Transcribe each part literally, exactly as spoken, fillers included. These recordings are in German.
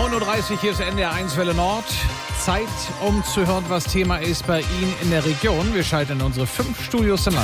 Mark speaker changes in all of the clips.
Speaker 1: neun Uhr dreißig, hier ist N D R eins Welle Nord. Zeit, um zu hören, was Thema ist bei Ihnen in der Region. Wir schalten in unsere fünf Studios im Land.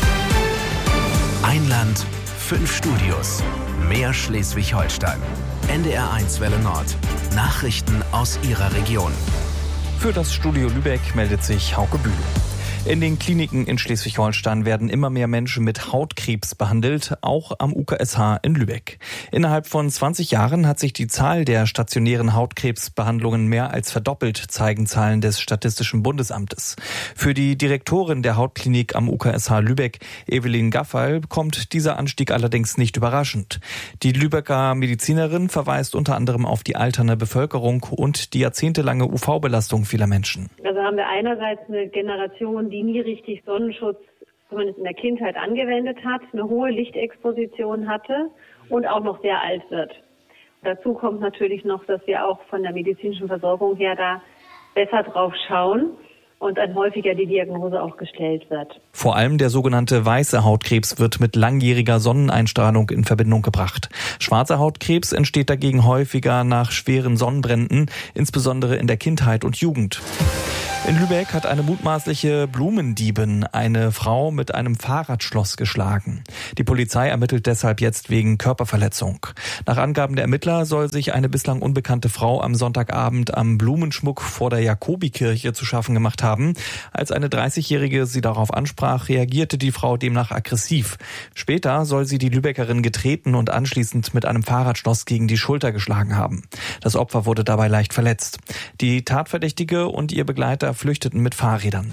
Speaker 2: Ein Land, fünf Studios. Mehr Schleswig-Holstein. N D R eins Welle Nord. Nachrichten aus Ihrer Region.
Speaker 3: Für das Studio Lübeck meldet sich Hauke Bülow. In den Kliniken in Schleswig-Holstein werden immer mehr Menschen mit Hautkrebs behandelt, auch am U K S H in Lübeck. Innerhalb von zwanzig Jahren hat sich die Zahl der stationären Hautkrebsbehandlungen mehr als verdoppelt, zeigen Zahlen des Statistischen Bundesamtes. Für die Direktorin der Hautklinik am U K S H Lübeck, Evelyn Gaffal, kommt dieser Anstieg allerdings nicht überraschend. Die Lübecker Medizinerin verweist unter anderem auf die alternde Bevölkerung und die jahrzehntelange U V-Belastung vieler Menschen.
Speaker 4: Also haben wir einerseits eine Generation, die nie richtig Sonnenschutz, zumindest in der Kindheit, angewendet hat, eine hohe Lichtexposition hatte und auch noch sehr alt wird. Dazu kommt natürlich noch, dass wir auch von der medizinischen Versorgung her da besser drauf schauen und dann häufiger die Diagnose auch gestellt wird.
Speaker 3: Vor allem der sogenannte weiße Hautkrebs wird mit langjähriger Sonneneinstrahlung in Verbindung gebracht. Schwarzer Hautkrebs entsteht dagegen häufiger nach schweren Sonnenbränden, insbesondere in der Kindheit und Jugend. In Lübeck hat eine mutmaßliche Blumendiebin eine Frau mit einem Fahrradschloss geschlagen. Die Polizei ermittelt deshalb jetzt wegen Körperverletzung. Nach Angaben der Ermittler soll sich eine bislang unbekannte Frau am Sonntagabend am Blumenschmuck vor der Jakobikirche zu schaffen gemacht haben. Als eine dreißigjährige sie darauf ansprach, reagierte die Frau demnach aggressiv. Später soll sie die Lübeckerin getreten und anschließend mit einem Fahrradschloss gegen die Schulter geschlagen haben. Das Opfer wurde dabei leicht verletzt. Die Tatverdächtige und ihr Begleiter flüchteten mit Fahrrädern.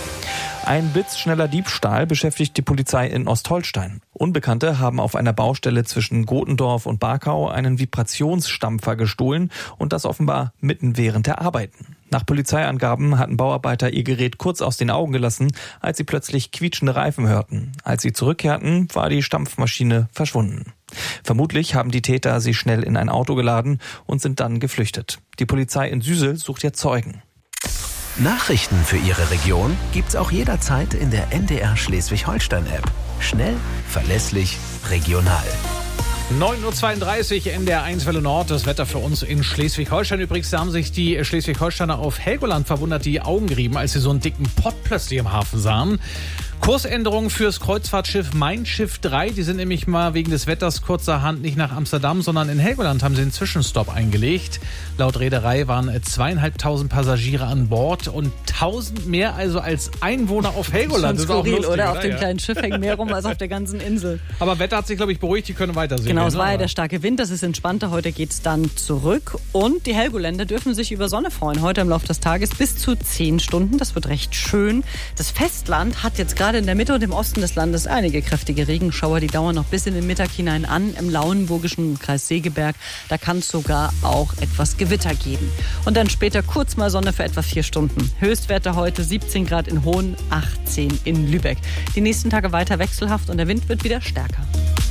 Speaker 3: Ein blitzschneller Diebstahl beschäftigt die Polizei in Ostholstein. Unbekannte haben auf einer Baustelle zwischen Gotendorf und Barkau einen Vibrationsstampfer gestohlen und das offenbar mitten während der Arbeiten. Nach Polizeiangaben hatten Bauarbeiter ihr Gerät kurz aus den Augen gelassen, als sie plötzlich quietschende Reifen hörten. Als sie zurückkehrten, war die Stampfmaschine verschwunden. Vermutlich haben die Täter sie schnell in ein Auto geladen und sind dann geflüchtet. Die Polizei in Süsel sucht jetzt Zeugen.
Speaker 2: Nachrichten für Ihre Region gibt's auch jederzeit in der N D R Schleswig-Holstein-App. Schnell, verlässlich, regional.
Speaker 1: neun Uhr zweiunddreißig, N D R eins Welle Nord, das Wetter für uns in Schleswig-Holstein. Übrigens, da haben sich die Schleswig-Holsteiner auf Helgoland verwundert die Augen gerieben, als sie so einen dicken Pott plötzlich im Hafen sahen. Kursänderungen fürs Kreuzfahrtschiff Mein Schiff drei, die sind nämlich mal wegen des Wetters kurzerhand nicht nach Amsterdam, sondern in Helgoland haben sie einen Zwischenstopp eingelegt. Laut Reederei waren zweieinhalbtausend Passagiere an Bord und tausend mehr also als Einwohner auf Helgoland.
Speaker 5: Schon skurril,
Speaker 1: lustig,
Speaker 5: oder? Auf
Speaker 1: oder?
Speaker 5: dem
Speaker 1: Ja.
Speaker 5: kleinen Schiff hängen mehr rum als auf der ganzen Insel.
Speaker 1: Aber Wetter hat sich, glaube ich, beruhigt, die können weiter segeln.
Speaker 5: Genau, es war ja
Speaker 1: ne?
Speaker 5: der starke Wind, das ist entspannter. Heute geht es dann zurück. Und die Helgoländer dürfen sich über Sonne freuen. Heute im Laufe des Tages bis zu zehn Stunden. Das wird recht schön. Das Festland hat jetzt gerade in der Mitte und im Osten des Landes einige kräftige Regenschauer. Die dauern noch bis in den Mittag hinein an. Im Lauenburgischen Kreis Segeberg, da kann es sogar auch etwas Gewitter geben. Und dann später kurz mal Sonne für etwa vier Stunden. Höchstwerte heute siebzehn Grad in Hohn, achtzehn in Lübeck. Die nächsten Tage weiter wechselhaft und der Wind wird wieder stärker.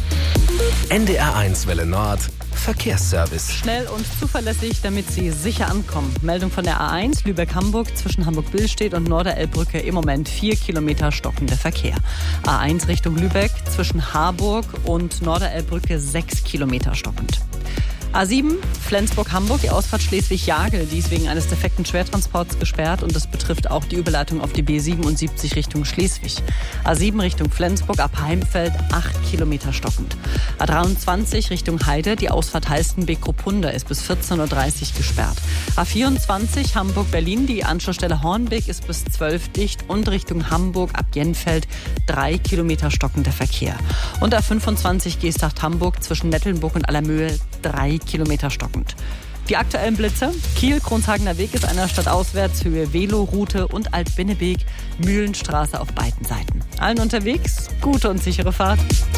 Speaker 2: N D R eins Welle Nord, Verkehrsservice.
Speaker 5: Schnell und zuverlässig, damit Sie sicher ankommen. Meldung von der A eins Lübeck-Hamburg zwischen Hamburg-Billstedt und Norderelbbrücke im Moment vier Kilometer stockender Verkehr. A eins Richtung Lübeck zwischen Harburg und Norderelbbrücke sechs Kilometer stockend. A sieben Flensburg-Hamburg, die Ausfahrt Schleswig-Jagel, die ist wegen eines defekten Schwertransports gesperrt und das betrifft auch die Überleitung auf die B siebenundsiebzig Richtung Schleswig. A sieben Richtung Flensburg ab Heimfeld acht Kilometer stockend. A dreiundzwanzig Richtung Heide, die Ausfahrt Halstenbek-Kruppunda ist bis vierzehn Uhr dreißig gesperrt. A vierundzwanzig Hamburg-Berlin, die Anschlussstelle Hornbeck ist bis zwölf dicht und Richtung Hamburg ab Jenfeld drei Kilometer stockender Verkehr. Und A fünfundzwanzig Geesthacht-Hamburg zwischen Nettelnburg und Allermöhe drei Kilometer stockend. Die aktuellen Blitze: Kiel, Kronshagener Weg ist einer Stadtauswärts, Höhe Veloroute und Alt-Binnebeek, Mühlenstraße auf beiden Seiten. Allen unterwegs, gute und sichere Fahrt.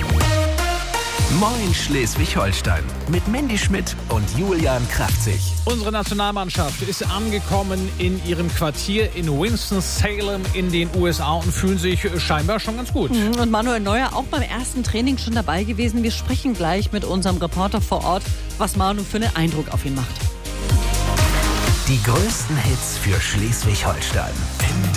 Speaker 2: Moin Schleswig-Holstein mit Mandy Schmidt und Julian Kraftzig.
Speaker 1: Unsere Nationalmannschaft ist angekommen in ihrem Quartier in Winston-Salem in den U S A und fühlen sich scheinbar schon ganz gut.
Speaker 5: Und Manuel Neuer auch beim ersten Training schon dabei gewesen. Wir sprechen gleich mit unserem Reporter vor Ort, was Manu für einen Eindruck auf ihn macht.
Speaker 2: Die größten Hits für Schleswig-Holstein.